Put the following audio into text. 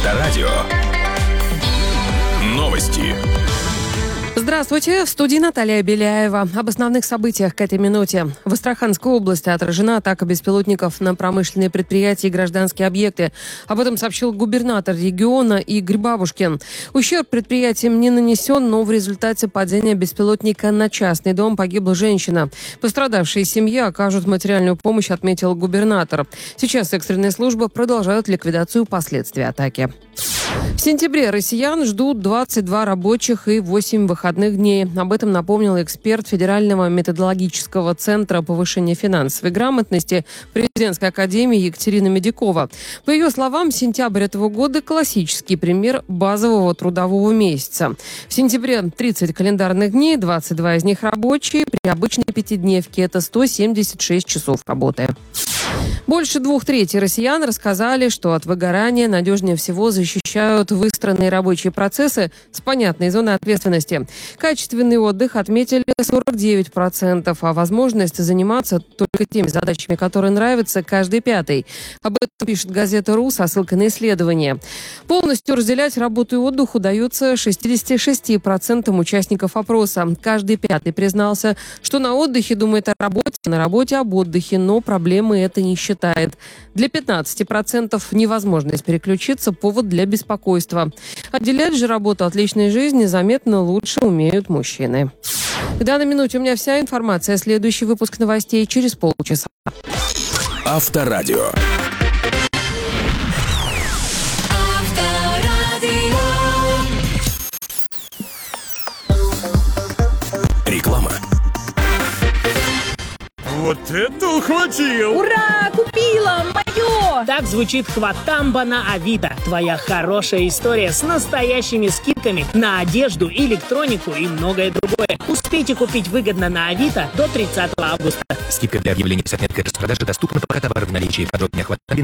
Авторадио. Новости. Здравствуйте, в студии Наталья Беляева. Об основных событиях к этой минуте. В Астраханской области отражена атака беспилотников на промышленные предприятия и гражданские объекты. Об этом сообщил губернатор региона Игорь Бабушкин. Ущерб предприятиям не нанесен, но в результате падения беспилотника на частный дом погибла женщина. Пострадавшей семье окажут материальную помощь, отметил губернатор. Сейчас экстренные службы продолжают ликвидацию последствий атаки. В сентябре россиян ждут 22 рабочих и 8 выходных дней. Об этом напомнил эксперт Федерального методологического центра повышения финансовой грамотности Президентской академии Екатерина Медякова. По ее словам, сентябрь этого года – классический пример базового трудового месяца. В сентябре 30 календарных дней, 22 из них рабочие. При обычной пятидневке это 176 часов работы. Больше 2/3 россиян рассказали, что от выгорания надежнее всего защищают выстроенные рабочие процессы с понятной зоной ответственности. Качественный отдых отметили 49%, а возможность заниматься только теми задачами, которые нравятся, каждый пятый. Об этом пишет газета «РУ» со ссылкой на исследование. Полностью разделять работу и отдых удается 66% участников опроса. Каждый пятый признался, что на отдыхе думает о работе, на работе об отдыхе, но проблемы это не считает. Для 15% невозможность переключиться – повод для беспокойства. Отделять же работу от личной жизни заметно лучше умеют мужчины. К данной минуте у меня вся информация. Следующий выпуск новостей через полчаса. Авторадио. Реклама. Вот это ухватил! Ура! Купила! Мое! Так звучит хватамба на Авито. Твоя хорошая история с настоящими скидками на одежду, электронику и многое другое. Успейте купить выгодно на Авито до 30 августа. Скидка для объявления с отметкой распродажи доступна, пока товары в наличии. Подробнее о хватамбе